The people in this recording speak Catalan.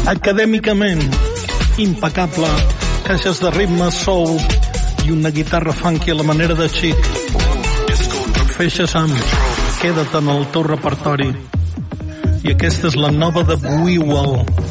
acadèmicament impecable, caixes de ritme soul i una guitarra funky a la manera de Chic. Feixa Sam, queda't en el teu repertori. I aquesta és la nova de Wewell.